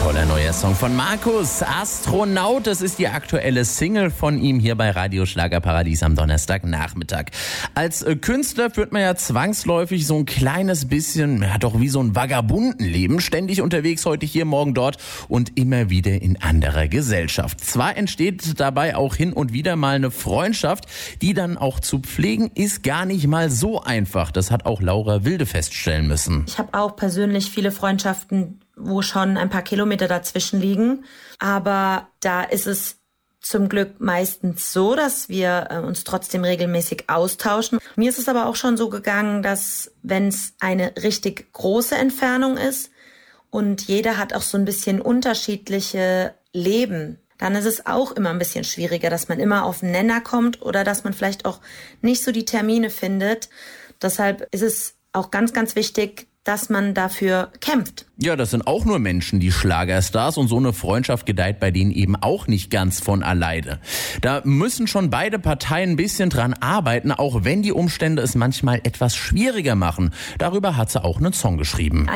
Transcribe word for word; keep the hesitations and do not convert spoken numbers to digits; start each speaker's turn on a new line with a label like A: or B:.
A: Toller neuer Song von Markus, Astronaut. Das ist die aktuelle Single von ihm hier bei Radio Schlagerparadies am Donnerstagnachmittag. Als äh, Künstler führt man ja zwangsläufig so ein kleines bisschen, ja doch wie so ein Vagabundenleben. Ständig unterwegs, heute hier, morgen dort und immer wieder in anderer Gesellschaft. Zwar entsteht dabei auch hin und wieder mal eine Freundschaft, die dann auch zu pflegen ist gar nicht mal so einfach. Das hat auch Laura Wilde feststellen müssen.
B: Ich habe auch persönlich viele Freundschaften, wo schon ein paar Kilometer dazwischen liegen. Aber da ist es zum Glück meistens so, dass wir äh, uns trotzdem regelmäßig austauschen. Mir ist es aber auch schon so gegangen, dass wenn es eine richtig große Entfernung ist und jeder hat auch so ein bisschen unterschiedliche Leben, dann ist es auch immer ein bisschen schwieriger, dass man immer auf den Nenner kommt oder dass man vielleicht auch nicht so die Termine findet. Deshalb ist es auch ganz, ganz wichtig, dass man dafür kämpft.
A: Ja, das sind auch nur Menschen, die Schlagerstars, und so eine Freundschaft gedeiht bei denen eben auch nicht ganz von alleine. Da müssen schon beide Parteien ein bisschen dran arbeiten, auch wenn die Umstände es manchmal etwas schwieriger machen. Darüber hat sie auch einen Song geschrieben.